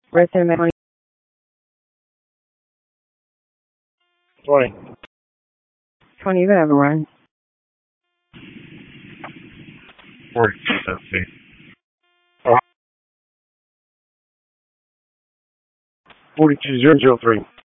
Red Center 20. 20. 20, you can have a run. 42. 42003.